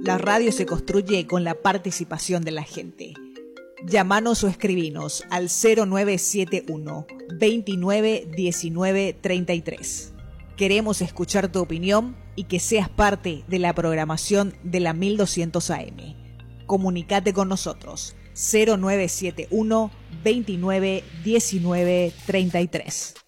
La radio se construye con la participación de la gente. Llámanos o escribinos al 0971 29 19 33. Queremos escuchar tu opinión y que seas parte de la programación de la 1200 AM. Comunicate con nosotros 0971 29 19 33.